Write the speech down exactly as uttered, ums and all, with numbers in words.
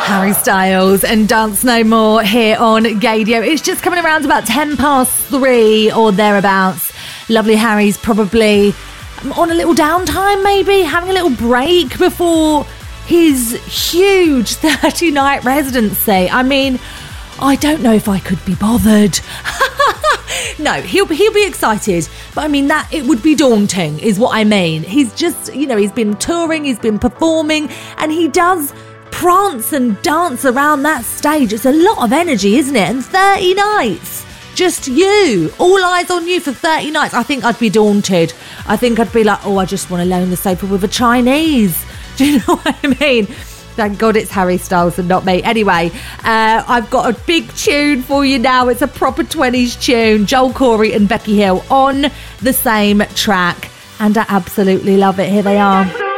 Harry Styles and Dance No More here on Gaydio. It's just coming around about ten past three or thereabouts. Lovely Harry's probably on a little downtime, maybe having a little break before his huge thirty-night residency. I mean, I don't know if I could be bothered. No, he'll he'll be excited, but I mean that it would be daunting, is what I mean. He's just, you know, he's been touring, he's been performing, and he does prance and dance around that stage. It's a lot of energy, isn't it? And thirty nights, just you, all eyes on you for thirty nights. I think I'd be daunted. I think I'd be like, oh, I just want to lay on the sofa with a Chinese. Do you know what I mean? Thank God it's Harry Styles and not me. Anyway, uh, I've got a big tune for you now. It's a proper twenties tune. Joel Corey and Becky Hill on the same track. And I absolutely love it. Here they are.